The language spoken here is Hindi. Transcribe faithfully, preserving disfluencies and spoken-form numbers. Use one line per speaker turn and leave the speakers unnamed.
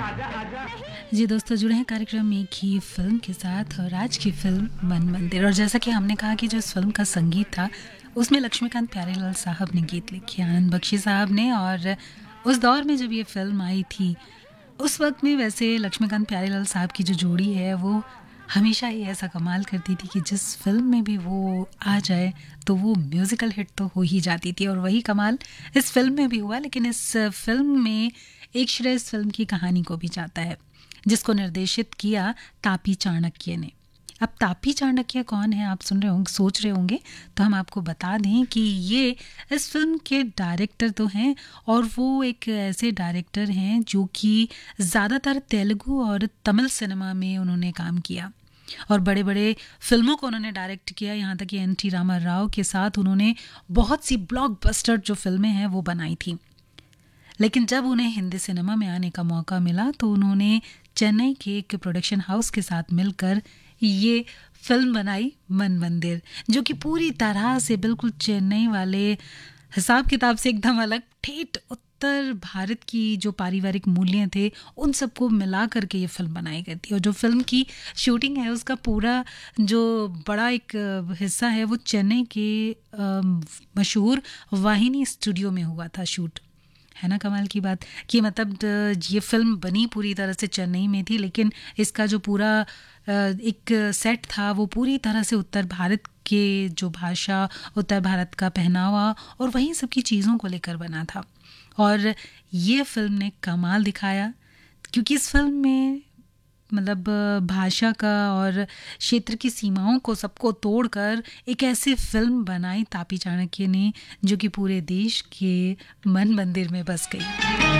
जी दोस्तों, जुड़े हैं कार्यक्रम एक ही फिल्म के साथ और आज की फिल्म मन मंदिर। और जैसा कि हमने कहा कि जो इस फिल्म का संगीत था उसमें लक्ष्मीकांत प्यारेलाल साहब ने गीत लिखे, आनंद बख्शी साहब ने। और उस दौर में जब ये फिल्म आई थी उस वक्त में वैसे लक्ष्मीकांत प्यारेलाल साहब की जो जोड़ी है वो हमेशा ही ऐसा कमाल करती थी कि जिस फिल्म में भी वो आ जाए तो वो म्यूज़िकल हिट तो हो ही जाती थी। और वही कमाल इस फिल्म में भी हुआ। लेकिन इस फिल्म में एक श्रेय इस फिल्म की कहानी को भी जाता है, जिसको निर्देशित किया तापी चाणक्य ने। अब तापी चाणक्य कौन है, आप सुन रहे होंगे, सोच रहे होंगे, तो हम आपको बता दें कि ये इस फिल्म के डायरेक्टर तो हैं और वो एक ऐसे डायरेक्टर हैं जो कि ज़्यादातर तेलुगु और तमिल सिनेमा में उन्होंने काम किया और बड़े बड़े फिल्मों को उन्होंने डायरेक्ट किया। यहाँ तक कि एन टी रामा राव के साथ उन्होंने बहुत सी ब्लॉकबस्टर जो फिल्में हैं वो बनाई थी। लेकिन जब उन्हें हिंदी सिनेमा में आने का मौका मिला तो उन्होंने चेन्नई के एक प्रोडक्शन हाउस के साथ मिलकर ये फिल्म बनाई मन मंदिर, जो कि पूरी तरह से बिल्कुल चेन्नई वाले हिसाब किताब से एकदम अलग, ठेठ उत्तर भारत की जो पारिवारिक मूल्य थे उन सबको मिला करके ये फिल्म बनाई गई थी। और जो फिल्म की शूटिंग है उसका पूरा जो बड़ा एक हिस्सा है वो चेन्नई के मशहूर वाहिनी स्टूडियो में हुआ था शूट। है ना कमाल की बात कि मतलब ये फिल्म बनी पूरी तरह से चेन्नई में थी, लेकिन इसका जो पूरा एक सेट था वो पूरी तरह से उत्तर भारत के जो भाषा, उत्तर भारत का पहनावा और वहीं सब की चीज़ों को लेकर बना था। और ये फिल्म ने कमाल दिखाया क्योंकि इस फिल्म में मतलब भाषा का और क्षेत्र की सीमाओं को सबको तोड़कर एक ऐसी फिल्म बनाई तापी चाणक्य ने जो कि पूरे देश के मन मंदिर में बस गई।